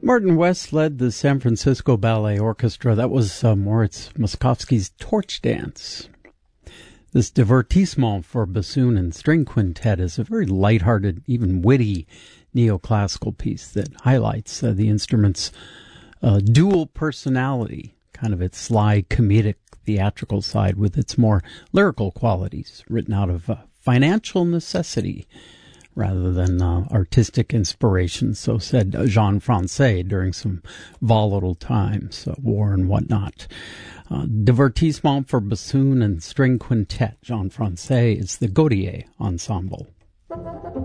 Martin West led the San Francisco Ballet Orchestra. That was Moritz Moszkowski's Torch Dance. This divertissement for bassoon and string quintet is a very lighthearted, even witty neoclassical piece that highlights the instrument's dual personality, kind of its sly, comedic, theatrical side with its more lyrical qualities, written out of financial necessity rather than artistic inspiration, so said Jean Francais during some volatile times, war and whatnot. Divertissement for bassoon and string quintet. Jean Francais is the Gaudier Ensemble.